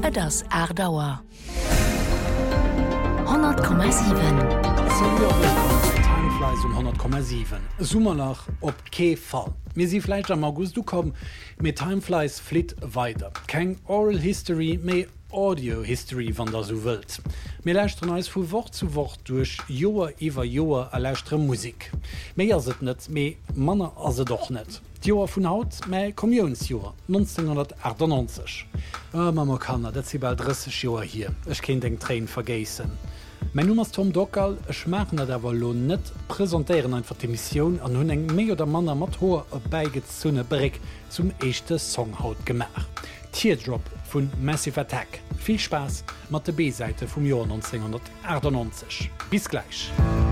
Et ass Erdauer 100,7 Timeflies 100,7 Summer nach op Ke Fall. Mir sie vielleicht am August du kommen mit Timeflies flit weiter. Kein Oral History méi Audio History van der so wild. Mir leichtren als vu Wort zu Wort durch Joer iwwer Joer erleichtre Musik. Meier se net méi Manner as se doch net. Joer vun Haut méi Kommiunsjoer 1998. Mama kannner, dat sie bei 30 Joer hier. Ech kind eng Träen vergessen. Mein Nummers Tom Dockerl schmachner derwer lo net präsentieren einfach die Mission an hunn eng mé oder Manner mat hoher beigezunne Brick zum echte Songhaut gemach. Teardrop vun Massive Attack. Viel Spaß mat der B-Seite vum Jahr 1998. Bis gleich.